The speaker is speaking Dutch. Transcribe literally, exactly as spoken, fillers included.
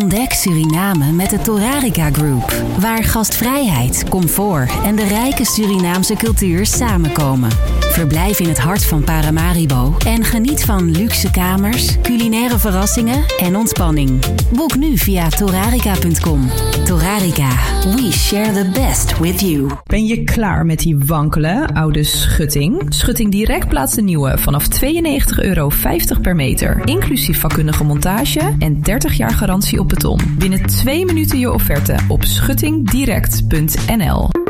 Ontdek Suriname met de Torarica Group, waar gastvrijheid, comfort en de rijke Surinaamse cultuur samenkomen. Verblijf in het hart van Paramaribo en geniet van luxe kamers, culinaire verrassingen en ontspanning. Boek nu via torarica punt com. Torarica, we share the best with you. Ben je klaar met die wankele oude schutting? Schutting Direct plaatst de nieuwe vanaf tweeënnegentig euro vijftig per meter. Inclusief vakkundige montage en dertig jaar garantie op beton. Binnen twee minuten je offerte op schutting direct punt n l.